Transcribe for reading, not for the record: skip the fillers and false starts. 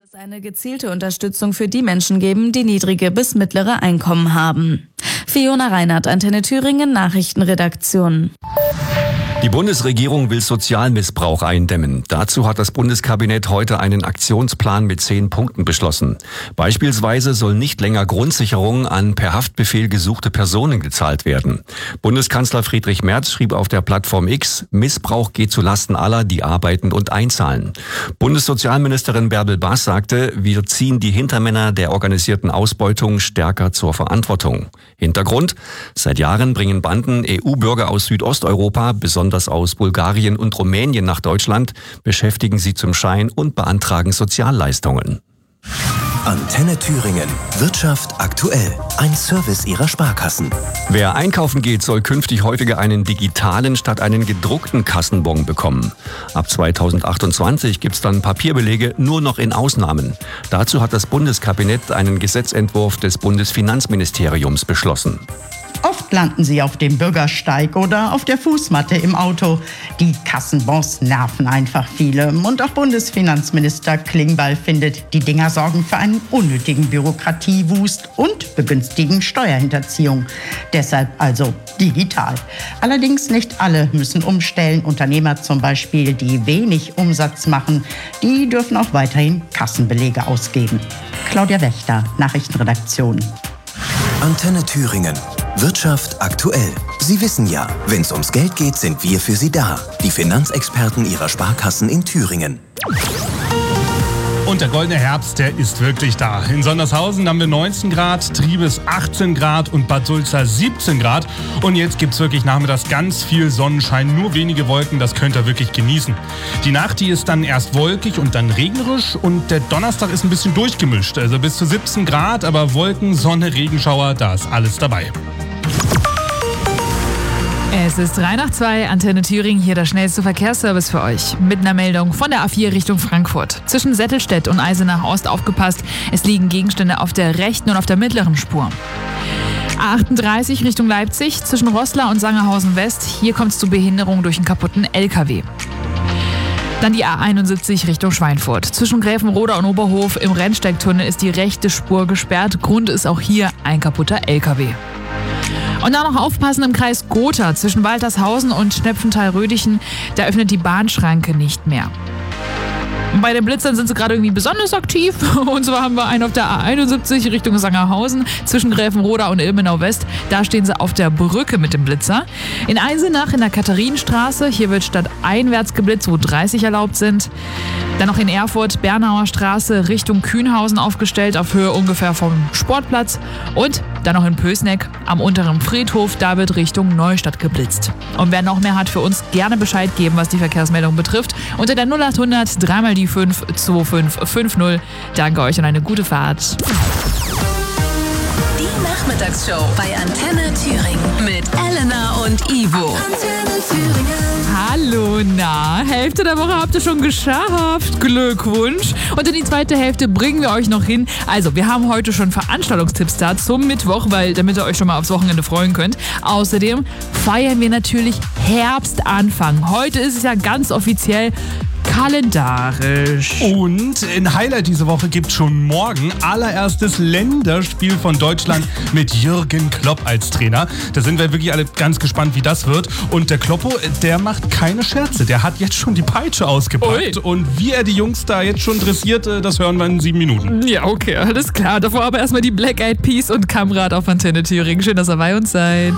es eine gezielte Unterstützung für die Menschen geben, die niedrige bis mittlere Einkommen haben. Fiona Reinhardt, Antenne Thüringen, Nachrichtenredaktion. Die Bundesregierung will Sozialmissbrauch eindämmen. Dazu hat das Bundeskabinett heute einen Aktionsplan mit 10 Punkten beschlossen. Beispielsweise soll nicht länger Grundsicherung an per Haftbefehl gesuchte Personen gezahlt werden. Bundeskanzler Friedrich Merz schrieb auf der Plattform X, Missbrauch geht zulasten aller, die arbeiten und einzahlen. Bundessozialministerin Bärbel Baas sagte, wir ziehen die Hintermänner der organisierten Ausbeutung stärker zur Verantwortung. Hintergrund: Seit Jahren bringen Banden EU-Bürger aus Südosteuropa, besonders aus Bulgarien und Rumänien nach Deutschland, beschäftigen sie zum Schein und beantragen Sozialleistungen. Antenne Thüringen. Wirtschaft aktuell. Ein Service Ihrer Sparkassen. Wer einkaufen geht, soll künftig häufiger einen digitalen statt einen gedruckten Kassenbon bekommen. Ab 2028 gibt's dann Papierbelege nur noch in Ausnahmen. Dazu hat das Bundeskabinett einen Gesetzentwurf des Bundesfinanzministeriums beschlossen. Oft landen sie auf dem Bürgersteig oder auf der Fußmatte im Auto. Die Kassenbons nerven einfach viele. Und auch Bundesfinanzminister Klingbeil findet, die Dinger sorgen für einen unnötigen Bürokratiewust und begünstigen Steuerhinterziehung. Deshalb also digital. Allerdings nicht alle müssen umstellen. Unternehmer zum Beispiel, die wenig Umsatz machen, die dürfen auch weiterhin Kassenbelege ausgeben. Claudia Wächter, Nachrichtenredaktion. Antenne Thüringen. Wirtschaft aktuell. Sie wissen ja, wenn es ums Geld geht, sind wir für Sie da. Die Finanzexperten Ihrer Sparkassen in Thüringen. Und der goldene Herbst, der ist wirklich da. In Sondershausen haben wir 19 Grad, Triebes 18 Grad und Bad Sulza 17 Grad. Und jetzt gibt's wirklich nachmittags ganz viel Sonnenschein, nur wenige Wolken, das könnt ihr wirklich genießen. Die Nacht, die ist dann erst wolkig und dann regnerisch und der Donnerstag ist ein bisschen durchgemischt. Also bis zu 17 Grad, aber Wolken, Sonne, Regenschauer, da ist alles dabei. Es ist 3 nach 2, Antenne Thüringen, hier der schnellste Verkehrsservice für euch. Mit einer Meldung von der A4 Richtung Frankfurt. Zwischen Settelstedt und Eisenach Ost aufgepasst, es liegen Gegenstände auf der rechten und auf der mittleren Spur. A38 Richtung Leipzig, zwischen Roßla und Sangerhausen West, hier kommt es zu Behinderung durch einen kaputten LKW. Dann die A71 Richtung Schweinfurt. Zwischen Gräfenroda und Oberhof im Rennsteigtunnel ist die rechte Spur gesperrt. Grund ist auch hier ein kaputter LKW. Und dann noch aufpassen im Kreis Gotha zwischen Waltershausen und Schnepfenthal-Rödichen. Da öffnet die Bahnschranke nicht mehr. Und bei den Blitzern sind sie gerade irgendwie besonders aktiv. Und zwar haben wir einen auf der A71 Richtung Sangerhausen zwischen Gräfenroda und Ilmenau West. Da stehen sie auf der Brücke mit dem Blitzer. In Eisenach in der Katharinenstraße. Hier wird statt einwärts geblitzt, wo 30 erlaubt sind. Dann noch in Erfurt, Bernauer Straße Richtung Kühnhausen aufgestellt, auf Höhe ungefähr vom Sportplatz. Und dann noch in Pößneck am unteren Friedhof, da wird Richtung Neustadt geblitzt. Und wer noch mehr hat, für uns gerne Bescheid geben, was die Verkehrsmeldung betrifft. Unter der 0800 3 mal die 5 2550. Danke euch und eine gute Fahrt. Die Nachmittagsshow bei Antenne Thüringen mit Elena und Ivo. Antenne Thüringen. Hallo, na, Hälfte der Woche habt ihr schon geschafft. Glückwunsch. Und in die zweite Hälfte bringen wir euch noch hin. Also, wir haben heute schon Veranstaltungstipps da zum Mittwoch, damit ihr euch schon mal aufs Wochenende freuen könnt. Außerdem feiern wir natürlich Herbstanfang. Heute ist es ja ganz offiziell kalendarisch. Und ein Highlight diese Woche gibt schon morgen allererstes Länderspiel von Deutschland mit Jürgen Klopp als Trainer. Da sind wir wirklich alle ganz gespannt, wie das wird. Und der Kloppo, der macht keine Scherze. Der hat jetzt schon die Peitsche ausgepackt. Ui. Und wie er die Jungs da jetzt schon dressiert, das hören wir in 7 Minuten. Ja, okay, alles klar. Davor aber erstmal die Black Eyed Peas und Kamrat auf Antenne Thüringen. Schön, dass ihr bei uns seid.